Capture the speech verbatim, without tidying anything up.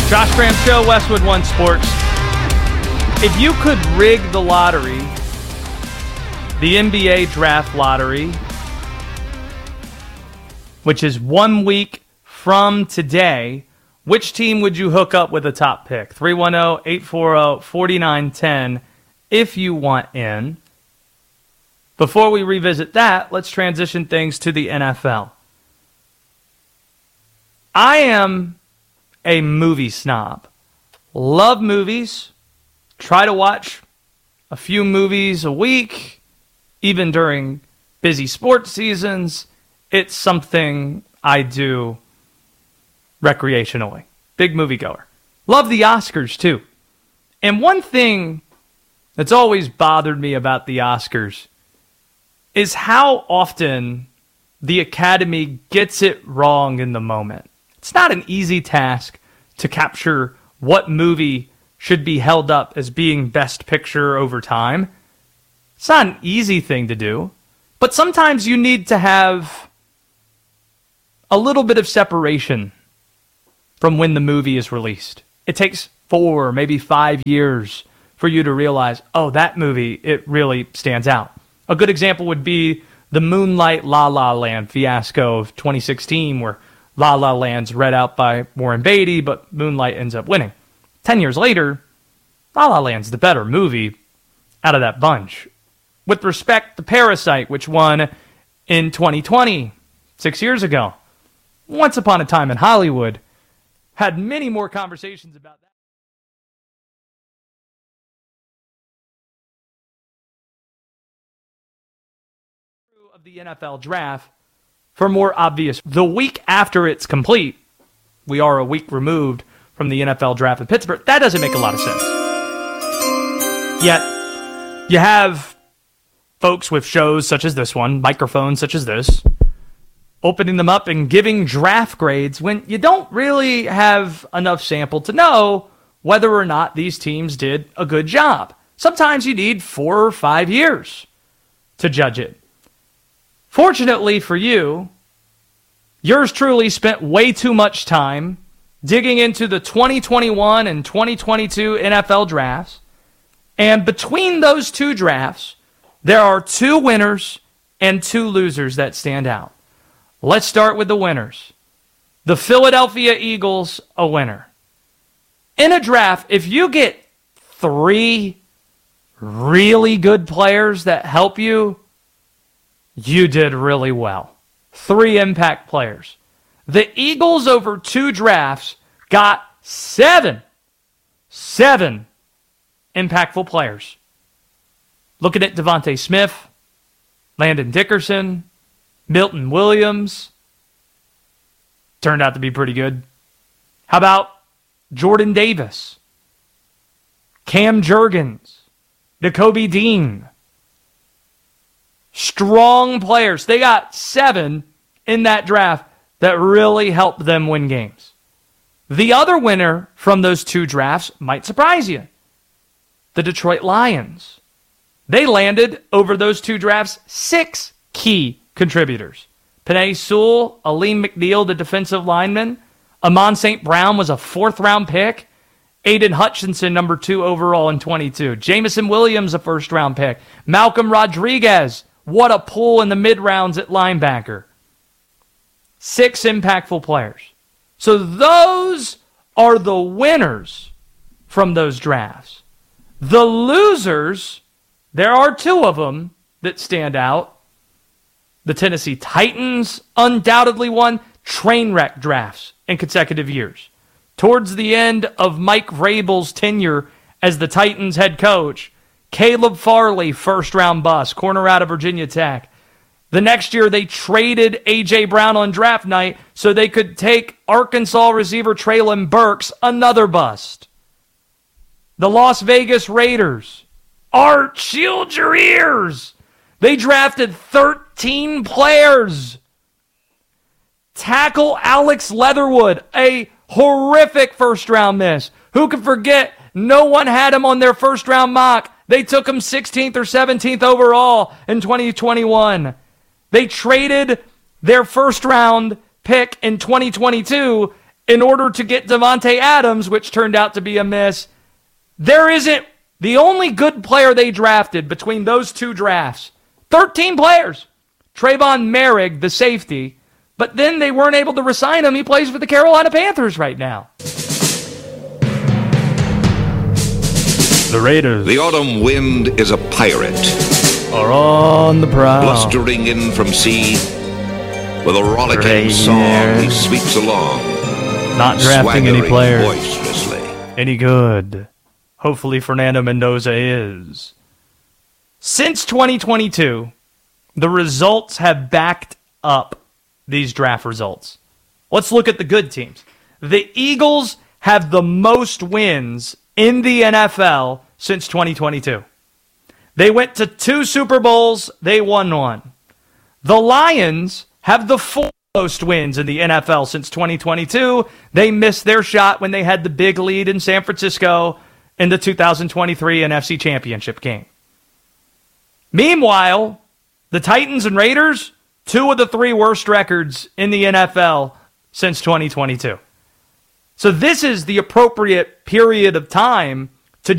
Josh Graham Show, Westwood One Sports. If you could rig the lottery, the N B A draft lottery, which is one week from today, which team would you hook up with a top pick? three one zero, eight four zero, four nine one zero if you want in. Before we revisit that, let's transition things to the N F L. I am a movie snob. Love movies. Try to watch a few movies a week, even during busy sports seasons. It's something I do recreationally. Big moviegoer. Love the Oscars, too. And one thing that's always bothered me about the Oscars is how often the Academy gets it wrong in the moment. It's not an easy task to capture what movie should be held up as being Best Picture over time. It's not an easy thing to do, but sometimes you need to have a little bit of separation from when the movie is released. It takes four, maybe five years for you to realize, oh, that movie, it really stands out. A good example would be the Moonlight La La Land fiasco of twenty sixteen, where La La Land's read out by Warren Beatty, but Moonlight ends up winning. Ten years later, La La Land's the better movie out of that bunch. With respect to Parasite, which won in twenty twenty, six years ago, Once Upon a Time in Hollywood had many more conversations about that. Of the N F L draft, for more obvious, the week after it's complete, we are a week removed from the N F L draft in Pittsburgh. That doesn't make a lot of sense. Yet, you have folks with shows such as this one, microphones such as this, opening them up and giving draft grades when you don't really have enough sample to know whether or not these teams did a good job. Sometimes you need four or five years to judge it. Fortunately for you, yours truly spent way too much time digging into the twenty twenty-one and twenty twenty-two N F L drafts. And between those two drafts, there are two winners and two losers that stand out. Let's start with the winners. The Philadelphia Eagles, a winner. In a draft, if you get three really good players that help you, you did really well. Three impact players. The Eagles over two drafts got seven, seven impactful players. Looking at Devontae Smith, Landon Dickerson, Milton Williams, turned out to be pretty good. How about Jordan Davis, Cam Jurgens, Nakobe Dean? Strong players. They got seven in that draft that really helped them win games. The other winner from those two drafts might surprise you. The Detroit Lions. They landed over those two drafts six key contributors. Penei Sewell, Aleem McNeil, the defensive lineman. Amon Saint Brown was a fourth-round pick. Aiden Hutchinson, number two overall in twenty-two. Jameson Williams, a first-round pick. Malcolm Rodriguez, what a pull in the mid-rounds at linebacker. Six impactful players. So those are the winners from those drafts. The losers, there are two of them that stand out. The Tennessee Titans undoubtedly won train wreck drafts in consecutive years. Towards the end of Mike Vrabel's tenure as the Titans head coach, Caleb Farley, first-round bust, corner out of Virginia Tech. The next year, they traded A J. Brown on draft night so they could take Arkansas receiver Treylon Burks, another bust. The Las Vegas Raiders. Art, shield your ears! They drafted thirteen players. Tackle Alex Leatherwood, a horrific first-round miss. Who can forget? No one had him on their first-round mock. They took him sixteenth or seventeenth overall in twenty twenty-one. They traded their first-round pick in twenty twenty-two in order to get Devontae Adams, which turned out to be a miss. There isn't the only good player they drafted between those two drafts. thirteen players. Trayvon Merrick, the safety, but then they weren't able to re-sign him. He plays for the Carolina Panthers right now. The Raiders. The autumn wind is a pirate. Are on the prowl. Blustering in from sea. With a rollicking Right song, here. he sweeps along. Not drafting any swaggering players. boisterously. Any good. Hopefully Fernando Mendoza is. Since twenty twenty-two, the results have backed up these draft results. Let's look at the good teams. The Eagles have the most wins in the N F L since twenty twenty-two. They went to two Super Bowls. They won one. The Lions have the four most wins in the N F L since twenty twenty-two. They missed their shot when they had the big lead in San Francisco in the two thousand twenty-three N F C Championship game. Meanwhile, the Titans and Raiders, two of the three worst records in the N F L since twenty twenty-two. So this is the appropriate period of time